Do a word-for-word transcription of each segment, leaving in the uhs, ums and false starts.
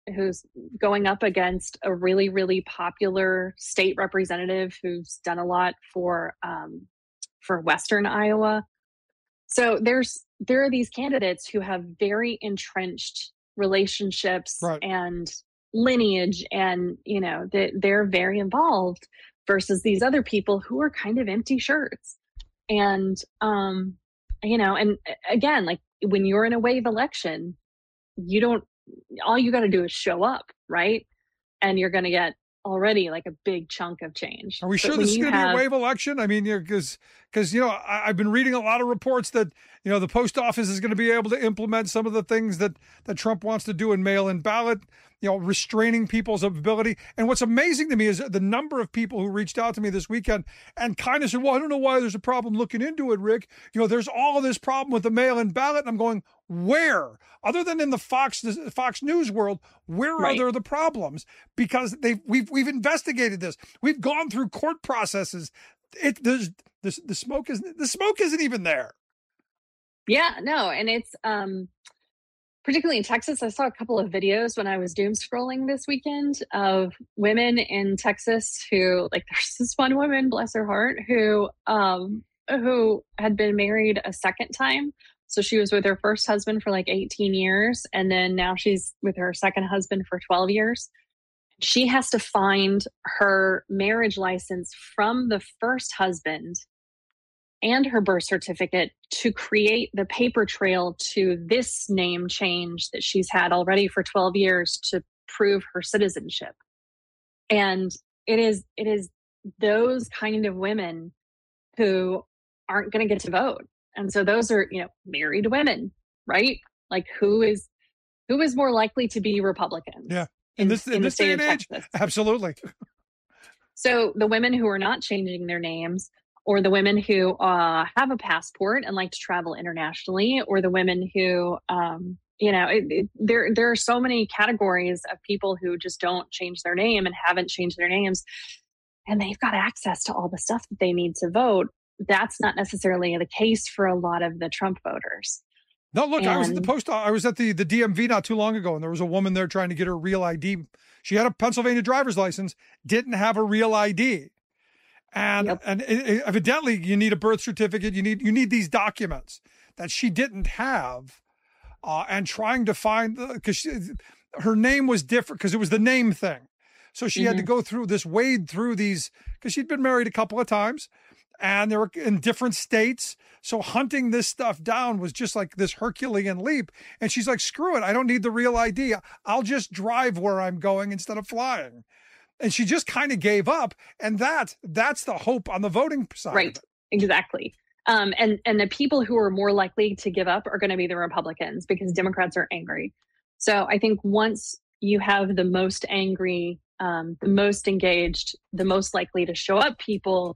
who's going up against a really, really popular state representative who's done a lot for um, for Western Iowa. So there's there are these candidates who have very entrenched relationships Right. and lineage, and you know they, they're very involved, versus these other people who are kind of empty shirts. And um, you know, and again, like when you're in a wave election, you don't. All you got to do is show up, right? And you're going to get already like a big chunk of change. Are we But sure when this is you going to be have- a wave election? I mean, because because you know I, I've been reading a lot of reports that you know the post office is going to be able to implement some of the things that that Trump wants to do in mail-in ballot, you know, restraining people's ability. And what's amazing to me is the number of people who reached out to me this weekend and kind of said, "Well, I don't know why there's a problem looking into it, Rick. You know, there's all of this problem with the mail-in ballot." And I'm going, where? Other than in the Fox the Fox News world, where Right. are there the problems? Because they we've we've investigated this. We've gone through court processes. It there's the the smoke isn't the smoke isn't even there. Yeah, no, and it's um, particularly in Texas. I saw a couple of videos when I was doom scrolling this weekend of women in Texas who, like, there's this one woman, bless her heart, who um, who had been married a second time. So she was with her first husband for like eighteen years, and then now she's with her second husband for twelve years. She has to find her marriage license from the first husband and her birth certificate to create the paper trail to this name change that she's had already for twelve years to prove her citizenship. And it is it is those kind of women who aren't going to get to vote. And so those are, you know, married women, right? Like who is who is more likely to be Republican? Yeah. In, in this in, in this day and age, Texas? Absolutely. So the women who are not changing their names, or the women who uh, have a passport and like to travel internationally, or the women who, um, you know, it, it, there there are so many categories of people who just don't change their name and haven't changed their names, and they've got access to all the stuff that they need to vote. That's not necessarily the case for a lot of the Trump voters. No, look, and, I was at the post. I was at the, the D M V not too long ago, and there was a woman there trying to get her real I D. She had a Pennsylvania driver's license, didn't have a real I D, and yep. and it, it, evidently you need a birth certificate. You need you need these documents that she didn't have, uh, and trying to find because her name was different because it was the name thing. So she mm-hmm. had to go through this, wade through these because she'd been married a couple of times. And they were in different states. So hunting this stuff down was just like this Herculean leap. And she's like, screw it. I don't need the real I D. I'll just drive where I'm going instead of flying. And she just kind of gave up. And that that's the hope on the voting side. Right. Exactly. Um, and, and the people who are more likely to give up are going to be the Republicans because Democrats are angry. So I think once you have the most angry, um, the most engaged, the most likely to show up people,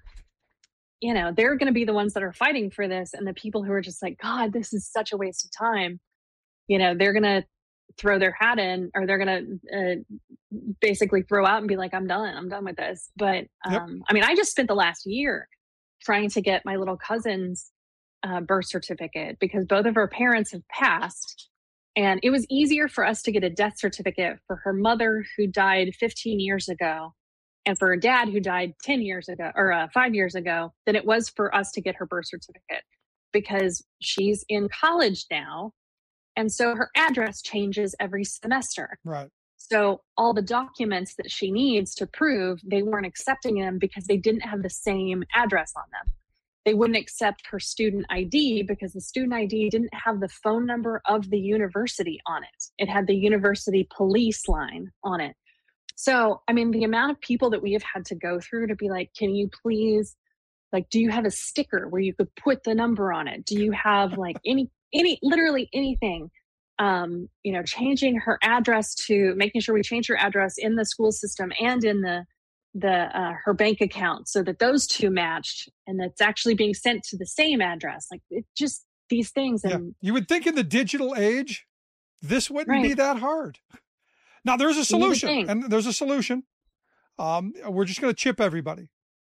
you know, they're going to be the ones that are fighting for this. And the people who are just like, God, this is such a waste of time. You know, they're going to throw their hat in, or they're going to uh, basically throw out and be like, I'm done. I'm done with this. But um, yep. I mean, I just spent the last year trying to get my little cousin's uh, birth certificate because both of her parents have passed. And it was easier for us to get a death certificate for her mother who died fifteen years ago and for her dad who died ten years ago or uh, five years ago than it was for us to get her birth certificate because she's in college now. And so her address changes every semester. Right. So all the documents that she needs to prove, they weren't accepting them because they didn't have the same address on them. They wouldn't accept her student I D because the student I D didn't have the phone number of the university on it. It had the university police line on it. So, I mean, the amount of people that we have had to go through to be like, can you please, like, do you have a sticker where you could put the number on it? Do you have like any, any, literally anything, um, you know, changing her address to making sure we change her address in the school system and in the, the, uh, her bank account so that those two matched and that's actually being sent to the same address. Like it just these things. And yeah. You would think in the digital age, this wouldn't right. be that hard. Now there's a solution, and there's a solution. Um, we're just going to chip everybody.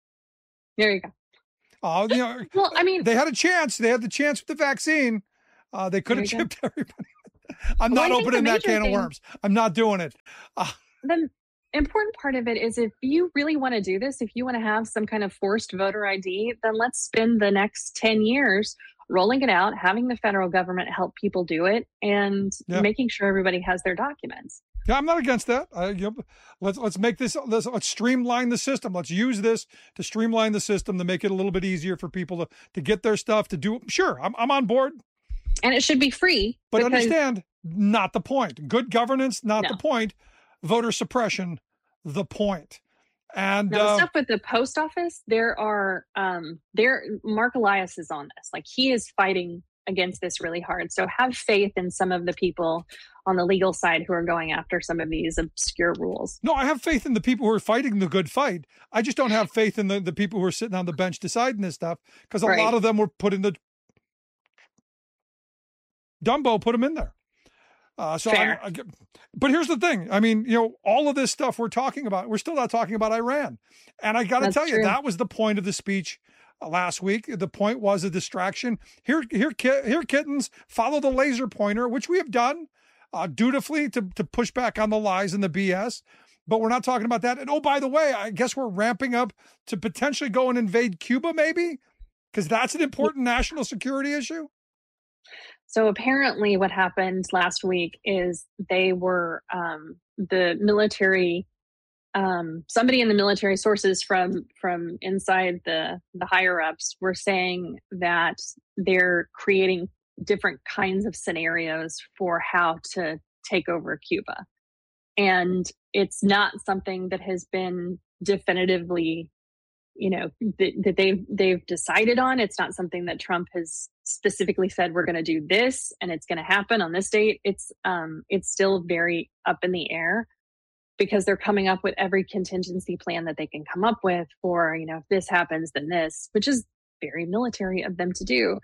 There you go. Uh, you know, well, I mean, they had a chance. They had the chance with the vaccine. Uh, they could have chipped go. everybody. I'm Well, not I think opening the that major can of thing- worms. I'm not doing it. Uh, The important part of it is if you really want to do this, if you want to have some kind of forced voter I D, then let's spend the next ten years rolling it out, having the federal government help people do it, and Yeah. making sure everybody has their documents. Yeah, I'm not against that. Uh, you know, let's let's make this let's, let's streamline the system. Let's use this to streamline the system to make it a little bit easier for people to to get their stuff to do. Sure, I'm I'm on board. And it should be free. But because, understand, not the point. Good governance, not No. the point. Voter suppression, the point. And Now, the uh, stuff with the post office, there are, um, there, Mark Elias is on this. Like, he is fighting against this really hard. So have faith in some of the people on the legal side who are going after some of these obscure rules. no, I have faith in the people who are fighting the good fight. I just don't have faith in the, the people who are sitting on the bench deciding this stuff, because a Right. lot of them were put in the Dumbo put them in there. Uh, so, Fair. I, I, but here's the thing. I mean, you know, all of this stuff we're talking about, we're still not talking about Iran. And I got to That's tell you, true. that was the point of the speech uh, last week. The point was a distraction. Here, here, ki- here, kittens, follow the laser pointer, which we have done uh, dutifully to, to push back on the lies and the B S. But we're not talking about that. And oh, by the way, I guess we're ramping up to potentially go and invade Cuba, maybe, because that's an important national security issue. So apparently what happened last week is they were, um, the military, um, somebody in the military sources from, from inside the, the higher ups were saying that they're creating different kinds of scenarios for how to take over Cuba. And it's not something that has been definitively, you know, that, that they've they've decided on. It's not something that Trump has specifically said we're going to do this and it's going to happen on this date. It's um it's still very up in the air, because they're coming up with every contingency plan that they can come up with for, you know, if this happens, then this, which is very military of them to do.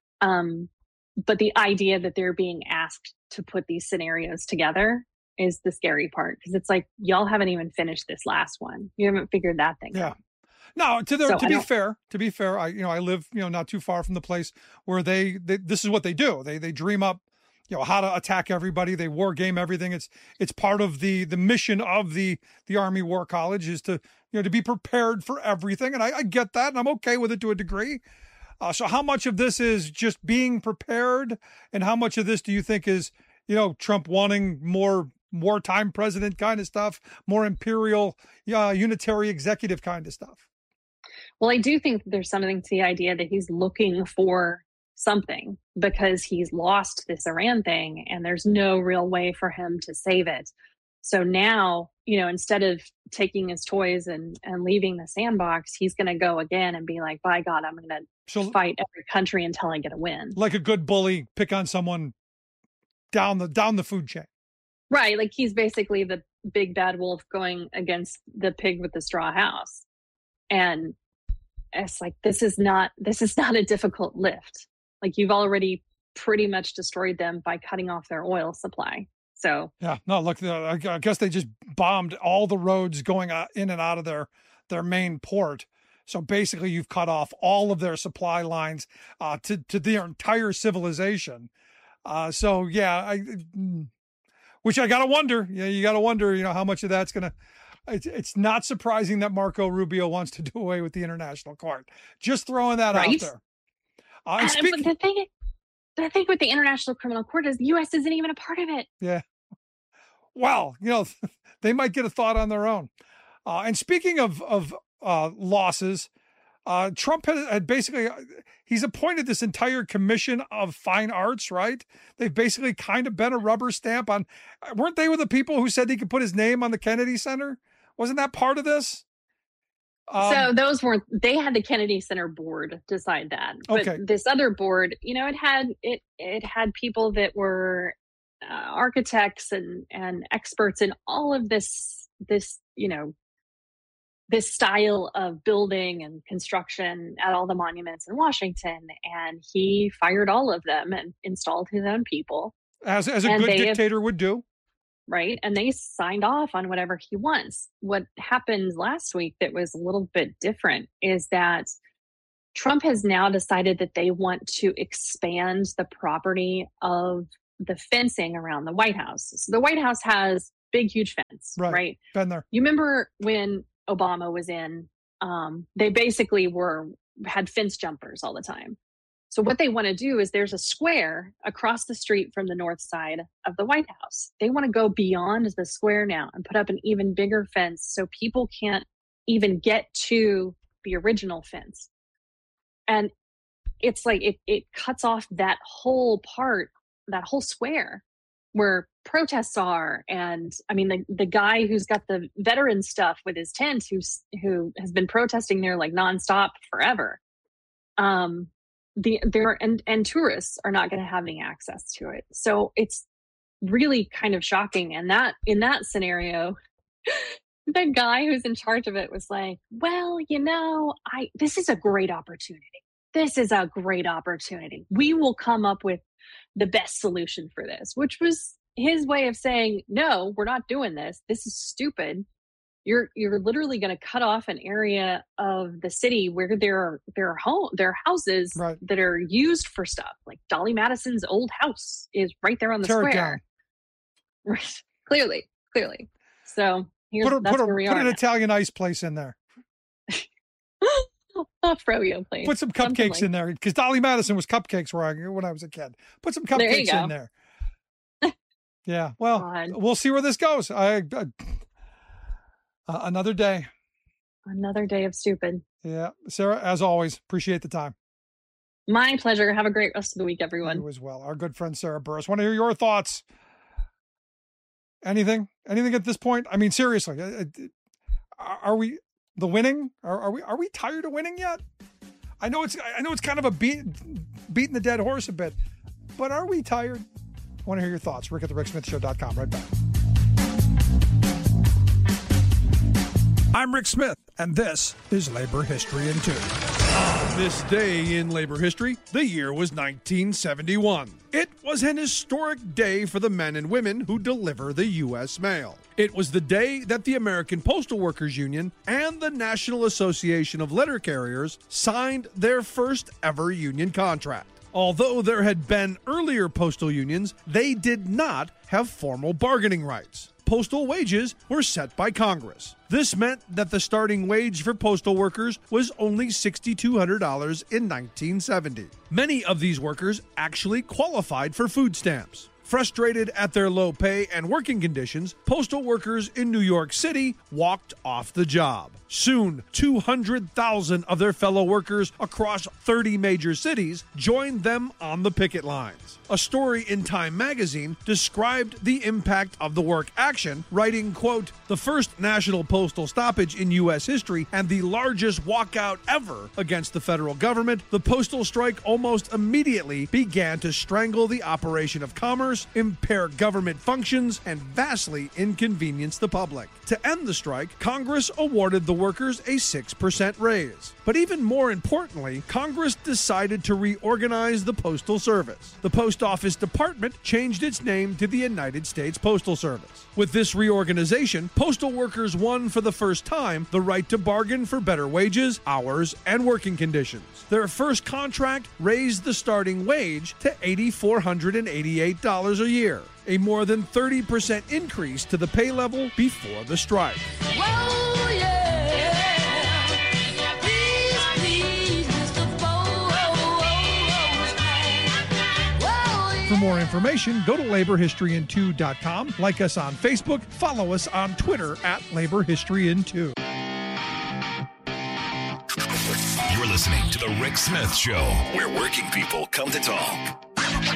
Um, but the idea that they're being asked to put these scenarios together is the scary part, because it's like, y'all haven't even finished this last one. You haven't figured that thing Yeah. out. No, to their, So to I be don't- fair, to be fair, I you know I live you know not too far from the place where they, they this is what they do. They they dream up, you know, how to attack everybody. They war game everything. It's it's part of the the mission of the the Army War College is to you know to be prepared for everything, and I, I get that, and I'm okay with it to a degree. Uh, so how much of this is just being prepared, and how much of this do you think is you know Trump wanting more wartime president kind of stuff, more imperial, uh, unitary executive kind of stuff? Well, I do think there's something to the idea that he's looking for something, because he's lost this Iran thing and there's no real way for him to save it. So now, you know, instead of taking his toys and, and leaving the sandbox, he's going to go again and be like, by God, I'm going to So fight every country until I get a win. like a good bully, pick on someone down the down the food chain. Right. Like, he's basically the big bad wolf going against the pig with the straw house. And it's like, this is not, this is not a difficult lift. Like, you've already pretty much destroyed them by cutting off their oil supply. So Yeah, no, look, uh, I I guess they just bombed all the roads going uh, in and out of their their main port. So basically, you've cut off all of their supply lines uh, to to their entire civilization. Uh, so yeah, I, mm, which I gotta wonder. Yeah, you gotta wonder. You know how much of that's gonna. It's, it's not surprising that Marco Rubio wants to do away with the international court. Just throwing that out Right. there. Uh, and and, speaking, but the thing, the thing with the International Criminal Court is the U S isn't even a part of it. yeah. Well, you know, they might get a thought on their own. Uh, and speaking of of uh, losses, uh, Trump had, had basically he's appointed this entire commission of fine arts. Right? They've basically kind of been a rubber stamp on. Weren't they with the people who said he could put his name on the Kennedy Center? Wasn't that part of this? Um, So those weren't, they had the Kennedy Center board decide that. But Okay. this other board, you know, it had, it, it had people that were uh, architects and, and experts in all of this, this, you know, this style of building and construction at all the monuments in Washington. And he fired all of them and installed his own people. as as a and good they have- dictator would do. Right. And they signed off on whatever he wants. What happened last week that was a little bit different is that Trump has now decided that they want to expand the property of the fencing around the White House. So the White House has big, huge fence, Right. right? Been there. You remember when Obama was in, um, they basically were, had fence jumpers all the time. So what they want to do is there's a square across the street from the north side of the White House. They want to go beyond the square now and put up an even bigger fence so people can't even get to the original fence. And it's like it it cuts off that whole part, that whole square where protests are. And I mean, the, the guy who's got the veteran stuff with his tent, who's who has been protesting there like nonstop forever. Um, the there and and tourists are not going to have any access to it. So it's really kind of shocking. And that in that scenario, the guy who's in charge of it was like, well, you know, I this is a great opportunity. This is a great opportunity. We will come up with the best solution for this, which was his way of saying, no, we're not doing this. This is stupid. You're you're literally going to cut off an area of the city where there are there are home there are houses Right. that are used for stuff. Like Dolly Madison's old house is right there on the Tear it square. Right. Clearly, clearly. So here's Put, a, that's put, a, where we put are an now. Italian ice place in there. A froyo place. Put some Something cupcakes like in there because Dolly Madison was cupcakes where I, when I was a kid. Put some There you cupcakes go. in there. Yeah. Well, God. we'll see where this goes. I, I uh, another day. Another day of stupid. Yeah, Sarah, as always, appreciate the time. My pleasure. Have a great rest of the week, everyone. You as well. Our good friend Sarah Burris. Want to hear your thoughts? Anything? Anything at this point? I mean, seriously, uh, uh, are we the winning? Are, are we are we tired of winning yet? I know it's I know it's kind of a beat beating the dead horse a bit, but are we tired? I want to hear your thoughts. Rick at the rick smith show dot com. Right back. I'm Rick Smith, and this is Labor History in Two. On this day in labor history, the year was nineteen seventy-one. It was an historic day for the men and women who deliver the U S mail. It was the day that the American Postal Workers Union and the National Association of Letter Carriers signed their first ever union contract. Although there had been earlier postal unions, they did not have formal bargaining rights. Postal wages were set by Congress. This meant that the starting wage for postal workers was only six thousand two hundred dollars in nineteen seventy. Many of these workers actually qualified for food stamps. Frustrated at their low pay and working conditions, postal workers in New York City walked off the job. Soon, two hundred thousand of their fellow workers across thirty major cities joined them on the picket lines. A story in Time magazine described the impact of the work action, writing, quote, "The first national postal stoppage in U S history and the largest walkout ever against the federal government, the postal strike almost immediately began to strangle the operation of commerce, impair government functions, and vastly inconvenience the public. To end the strike, Congress awarded the workers a six percent raise. But even more importantly, Congress decided to reorganize the Postal Service. The Post Office Department changed its name to the United States Postal Service. With this reorganization, postal workers won for the first time the right to bargain for better wages, hours, and working conditions. Their first contract raised the starting wage to eight thousand four hundred eighty-eight dollars a year, a more than thirty percent increase to the pay level before the strike. Whoa, yeah. Please, please, Mister Whoa. For more information, go to labor history in two dot com, like us on Facebook, follow us on Twitter at Labor History in two. You're listening to The Rick Smith Show, where working people come to talk.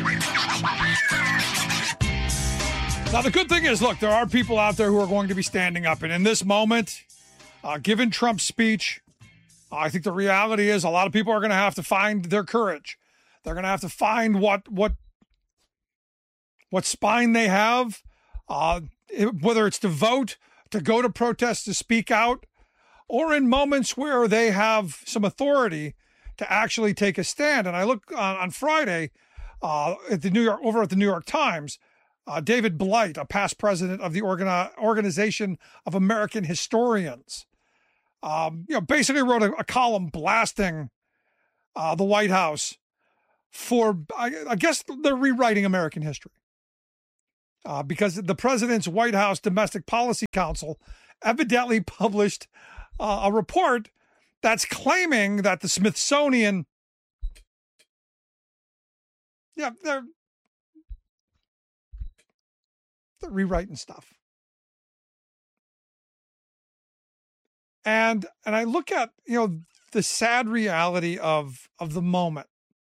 Now, the good thing is, look, there are people out there who are going to be standing up. And in this moment, uh, given Trump's speech, I think the reality is a lot of people are going to have to find their courage. They're going to have to find what what what spine they have, uh, it, whether it's to vote, to go to protests, to speak out, or in moments where they have some authority to actually take a stand. And I look on, on Friday uh, at the New York over at the New York Times. Uh, David Blight, a past president of the Organi- Organization of American Historians, um, you know, basically wrote a, a column blasting uh, the White House for, I, I guess they're rewriting American history. uh, because the president's White House Domestic Policy Council evidently published uh, a report that's claiming that the Smithsonian, yeah, they're, they're rewriting stuff. And and I look at, you know, the sad reality of of the moment.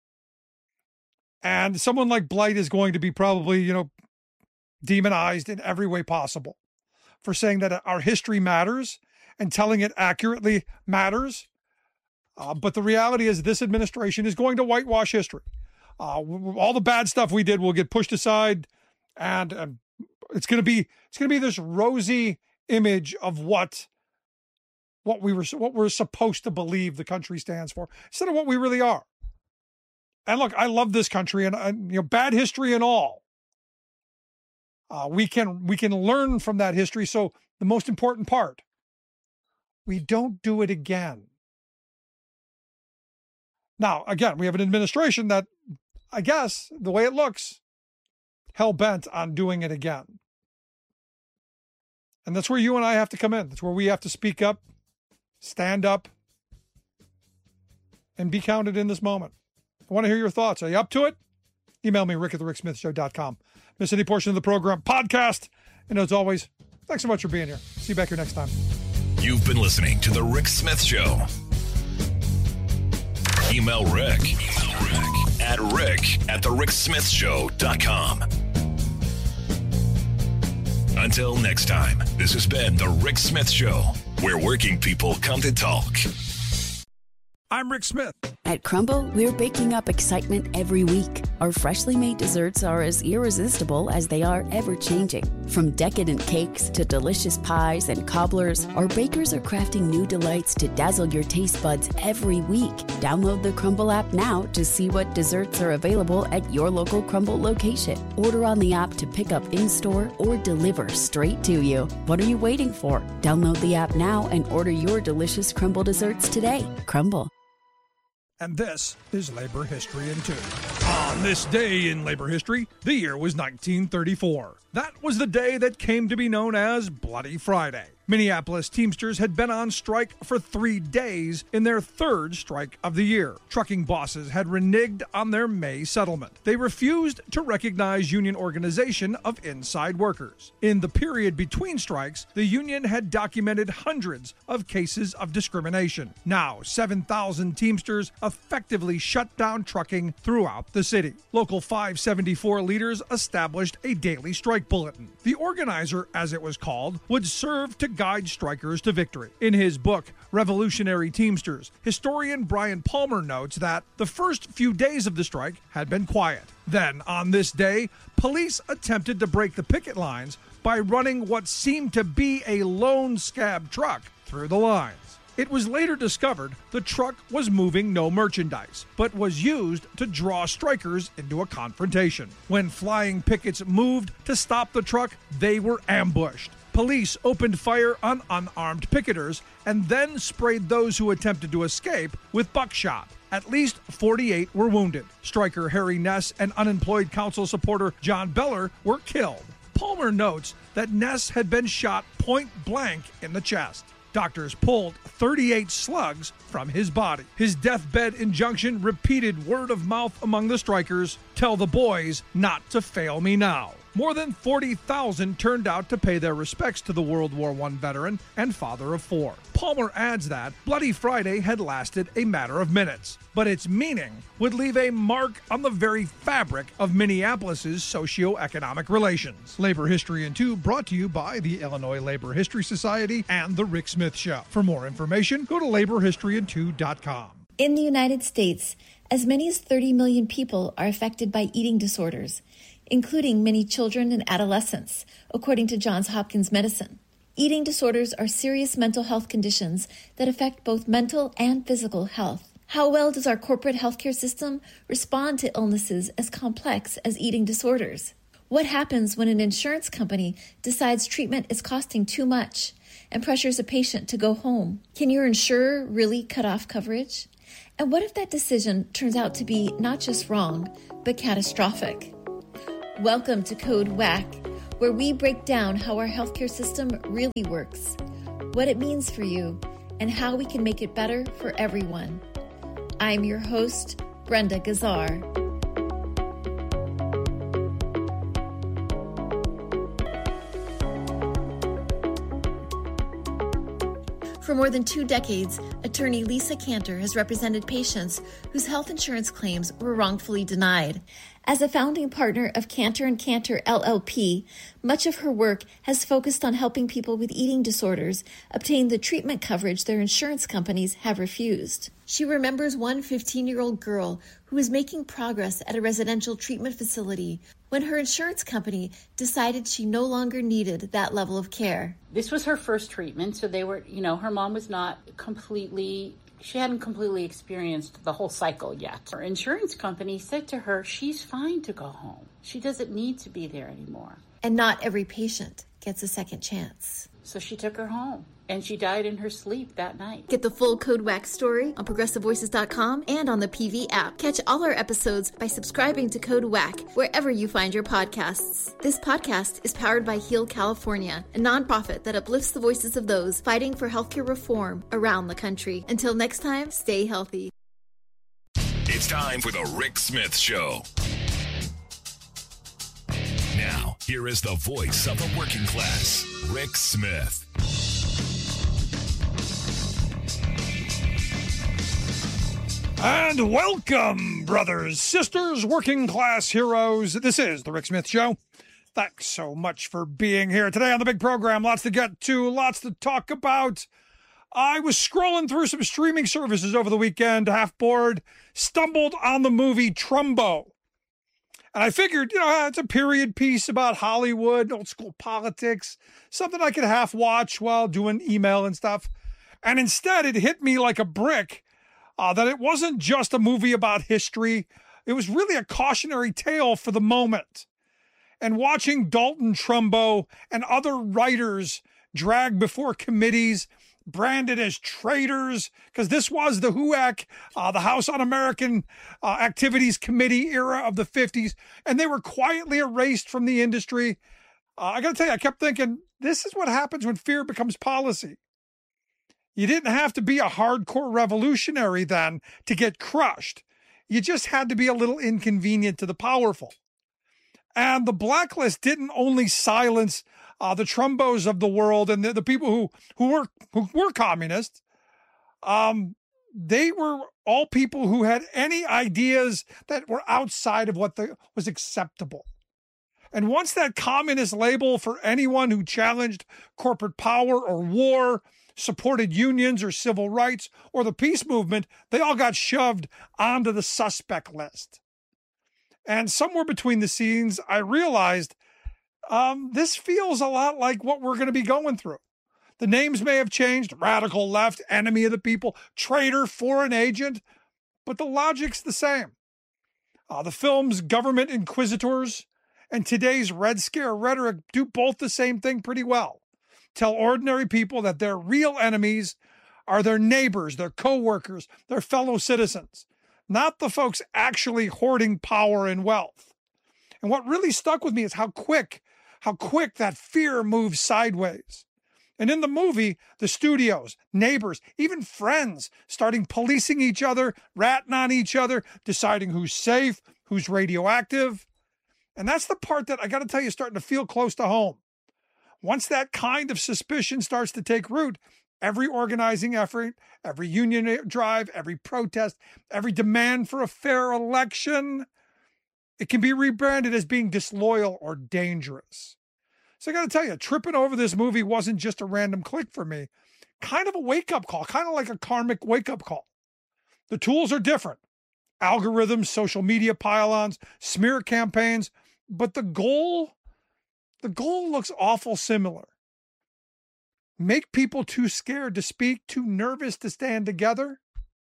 And someone like Blight is going to be probably, you know, demonized in every way possible for saying that our history matters and telling it accurately matters. Uh, but the reality is this administration is going to whitewash history. Uh, all the bad stuff we did will get pushed aside, and uh, it's going to be it's going to be this rosy image of what what we were what we're supposed to believe the country stands for instead of what we really are. And look, I love this country, and, and you know, bad history and all. Uh, we can we can learn from that history. So the most important part, we don't do it again. Now, again, we have an administration that, I guess, the way it looks, hell-bent on doing it again. And that's where you and I have to come in. That's where we have to speak up, stand up, and be counted in this moment. I want to hear your thoughts. Are you up to it? Email me, rick at the rick smith show dot com. Miss any portion of the program, podcast. And as always, thanks so much for being here. See you back here next time. You've been listening to The Rick Smith Show. Email Rick, Email Rick at rick at the rick smith show dot com. Until next time, this has been The Rick Smith Show, where working people come to talk. I'm Rick Smith. At Crumble, we're baking up excitement every week. Our freshly made desserts are as irresistible as they are ever-changing. From decadent cakes to delicious pies and cobblers, our bakers are crafting new delights to dazzle your taste buds every week. Download the Crumble app now to see what desserts are available at your local Crumble location. Order on the app to pick up in-store or deliver straight to you. What are you waiting for? Download the app now and order your delicious Crumble desserts today. Crumble. And this is Labor History in Two. On this day in labor history, the year was nineteen thirty-four. That was the day that came to be known as Bloody Friday. Minneapolis Teamsters had been on strike for three days in their third strike of the year. Trucking bosses had reneged on their May settlement. They refused to recognize union organization of inside workers. In the period between strikes, the union had documented hundreds of cases of discrimination. Now, seven thousand Teamsters effectively shut down trucking throughout the city. Local five seventy-four leaders established a daily strike bulletin. The organizer, as it was called, would serve to guide strikers to victory. In his book, Revolutionary Teamsters, historian Brian Palmer notes that the first few days of the strike had been quiet. Then, on this day, police attempted to break the picket lines by running what seemed to be a lone scab truck through the lines. It was later discovered the truck was moving no merchandise, but was used to draw strikers into a confrontation. When flying pickets moved to stop the truck, they were ambushed. Police opened fire on unarmed picketers and then sprayed those who attempted to escape with buckshot. At least forty-eight were wounded. Striker Harry Ness and unemployed council supporter John Beller were killed. Palmer notes that Ness had been shot point blank in the chest. Doctors pulled thirty-eight slugs from his body. His deathbed injunction repeated word of mouth among the strikers, "Tell the boys not to fail me now." More than forty thousand turned out to pay their respects to the World War One veteran and father of four. Palmer adds that Bloody Friday had lasted a matter of minutes, but its meaning would leave a mark on the very fabric of Minneapolis's socio-economic relations. Labor History in Two brought to you by the Illinois Labor History Society and The Rick Smith Show. For more information, go to labor history in two dot com. In the United States, as many as thirty million people are affected by eating disorders, including many children and adolescents, according to Johns Hopkins Medicine. Eating disorders are serious mental health conditions that affect both mental and physical health. How well does our corporate healthcare system respond to illnesses as complex as eating disorders? What happens when an insurance company decides treatment is costing too much and pressures a patient to go home? Can your insurer really cut off coverage? And what if that decision turns out to be not just wrong, but catastrophic? Welcome to Code W A C, where we break down how our healthcare system really works, what it means for you, and how we can make it better for everyone. I'm your host, Brenda Gazzar. For more than two decades, attorney Lisa Cantor has represented patients whose health insurance claims were wrongfully denied. As a founding partner of Cantor and Cantor L L P, much of her work has focused on helping people with eating disorders obtain the treatment coverage their insurance companies have refused. She remembers one fifteen-year-old girl who was making progress at a residential treatment facility when her insurance company decided she no longer needed that level of care. This was her first treatment, so they were, you know, her mom was not completely, she hadn't completely experienced the whole cycle yet. Her insurance company said to her, she's fine to go home. She doesn't need to be there anymore. And not every patient gets a second chance. So she took her home, and she died in her sleep that night. Get the full Code W A C story on progressive voices dot com and on the P V app. Catch all our episodes by subscribing to Code W A C wherever you find your podcasts. This podcast is powered by Heal California, a nonprofit that uplifts the voices of those fighting for healthcare reform around the country. Until next time, stay healthy. It's time for the Rick Smith Show. Now, here is the voice of the working class, Rick Smith. And welcome, brothers, sisters, working class heroes. This is the Rick Smith Show. Thanks so much for being here today on the big program. Lots to get to, lots to talk about. I was scrolling through some streaming services over the weekend, half bored, stumbled on the movie Trumbo. And I figured, you know, it's a period piece about Hollywood, old school politics, something I could half watch while doing email and stuff. And instead, it hit me like a brick uh, that it wasn't just a movie about history. It was really a cautionary tale for the moment. And watching Dalton Trumbo and other writers dragged before committees, branded as traitors, because this was the H U A C, uh, the House Un-American uh, Activities Committee era of the fifties, and they were quietly erased from the industry. Uh, I got to tell you, I kept thinking, this is what happens when fear becomes policy. You didn't have to be a hardcore revolutionary then to get crushed. You just had to be a little inconvenient to the powerful. And the blacklist didn't only silence Uh, the Trumbos of the world and the, the people who, who were who were communists. Um, they were all people who had any ideas that were outside of what the, was acceptable. And once that communist label for anyone who challenged corporate power or war, supported unions or civil rights or the peace movement, they all got shoved onto the suspect list. And somewhere between the scenes, I realized Um, this feels a lot like what we're going to be going through. The names may have changed, radical left, enemy of the people, traitor, foreign agent, but the logic's the same. Uh, the film's government inquisitors and today's Red Scare rhetoric do both the same thing pretty well. Tell ordinary people that their real enemies are their neighbors, their co-workers, their fellow citizens, not the folks actually hoarding power and wealth. And what really stuck with me is how quick How quick that fear moves sideways. And in the movie, the studios, neighbors, even friends starting policing each other, ratting on each other, deciding who's safe, who's radioactive. And that's the part that I got to tell you is starting to feel close to home. Once that kind of suspicion starts to take root, every organizing effort, every union drive, every protest, every demand for a fair election, it can be rebranded as being disloyal or dangerous. So I got to tell you, tripping over this movie wasn't just a random click for me. Kind of a wake-up call, kind of like a karmic wake-up call. The tools are different. Algorithms, social media pile-ons, smear campaigns, but the goal, the goal looks awful similar. Make people too scared to speak, too nervous to stand together,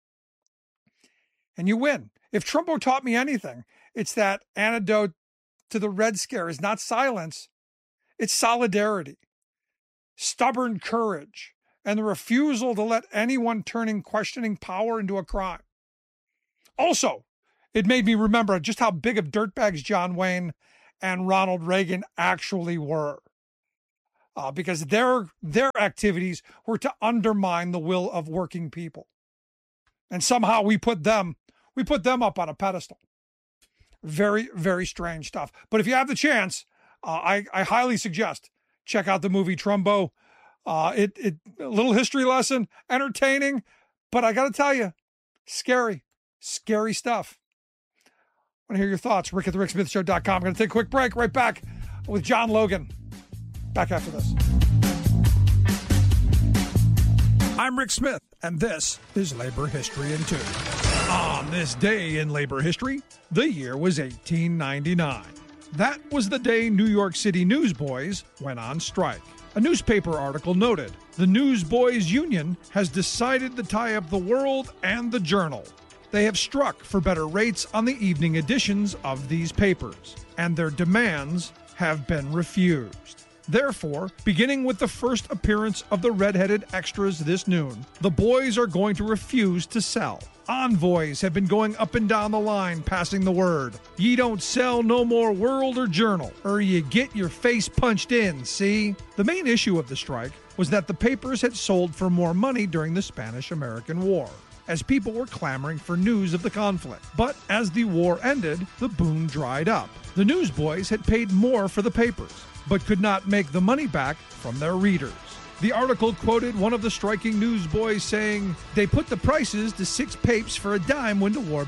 and you win. If Trumbo taught me anything, it's that antidote to the Red Scare is not silence, it's solidarity, stubborn courage, and the refusal to let anyone turning questioning power into a crime. Also, it made me remember just how big of dirtbags John Wayne and Ronald Reagan actually were. Uh, because their their activities were to undermine the will of working people. And somehow we put them, we put them up on a pedestal. Very, very strange stuff. But if you have the chance, uh, I, I highly suggest check out the movie Trumbo. Uh, it, it, a little history lesson, entertaining, but I got to tell you, scary, scary stuff. I want to hear your thoughts. Rick at the Rick Smith Show dot com. I'm going to take a quick break. Right back with John Logan. Back after this. I'm Rick Smith, and this is Labor History in Two. On this day in labor history, the year was eighteen ninety-nine. That was the day New York City newsboys went on strike. A newspaper article noted, the Newsboys Union has decided to tie up the World and the Journal. They have struck for better rates on the evening editions of these papers, and their demands have been refused. Therefore, beginning with the first appearance of the red-headed extras this noon, the boys are going to refuse to sell. Envoys have been going up and down the line passing the word. Ye don't sell no more World or Journal, or you get your face punched in, see? The main issue of the strike was that the papers had sold for more money during the Spanish-American War, as people were clamoring for news of the conflict. But as the war ended, the boom dried up. The newsboys had paid more for the papers, but could not make the money back from their readers. The article quoted one of the striking newsboys saying, "They put the prices to six papes for a dime when the war